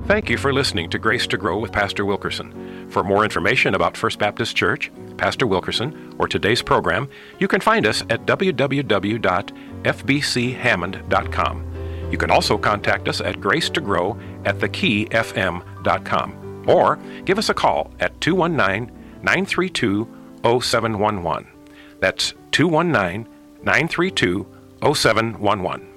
Thank you for listening to Grace to Grow with Pastor Wilkerson. For more information about First Baptist Church, Pastor Wilkerson, or today's program, you can find us at www.fbchammond.com. You can also contact us at gracetogrow@thekeyfm.com or give us a call at 219-932-0711. That's 219-932-0711.